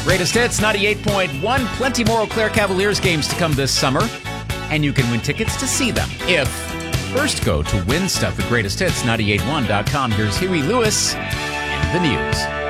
Greatest Hits 98.1. Plenty more Eau Claire Cavaliers games to come this summer. And you can win tickets to see them if first go to win stuff at greatesthits981.com. Here's Huey Lewis and the news.